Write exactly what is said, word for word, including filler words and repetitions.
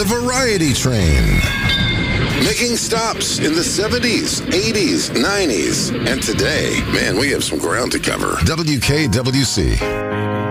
variety train. Making stops in the seventies, eighties, nineties, and today. Man, we have some ground to cover. W K W C.